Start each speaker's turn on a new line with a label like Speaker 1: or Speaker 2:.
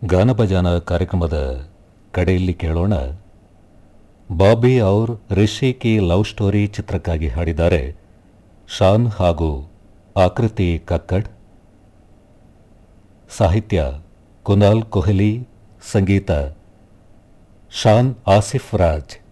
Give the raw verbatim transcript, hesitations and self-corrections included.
Speaker 1: ಗಾನಭಜಾನ ಕಾರ್ಯಕ್ರಮದ ಕಡೆಯಲ್ಲಿ ಕೇಳೋಣ, ಬಾಬಿ ಔರ್ ರಿಷಿ ಕಿ ಲವ್ ಸ್ಟೋರಿ ಚಿತ್ರಕ್ಕಾಗಿ ಹಾಡಿದ್ದಾರೆ ಶಾನ್ ಹಾಗೂ ಆಕೃತಿ ಕಕ್ಕಡ್. ಸಾಹಿತ್ಯ ಕುನಾಲ್ ಕೊಹ್ಲಿ, ಸಂಗೀತ ಶಾನ್ ಆಸಿಫ್ ರಾಜ್.